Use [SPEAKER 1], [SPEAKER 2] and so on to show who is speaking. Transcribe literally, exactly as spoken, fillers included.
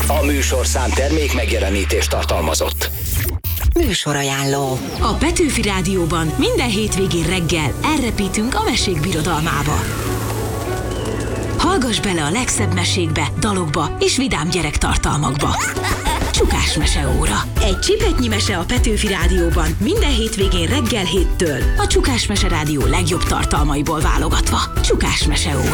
[SPEAKER 1] A műsorszám termék megjelenítést tartalmazott.
[SPEAKER 2] Műsorajánló.
[SPEAKER 3] A Petőfi Rádióban minden hétvégén reggel elrepítünk a mesék birodalmába. Hallgass bele a legszebb mesékbe, dalokba és vidám gyerektartalmakba. Csukás meseóra. Egy csipetnyi mese a Petőfi Rádióban minden hétvégén reggel héttől. A Csukás Mese Rádió legjobb tartalmaiból válogatva. Csukás meseóra.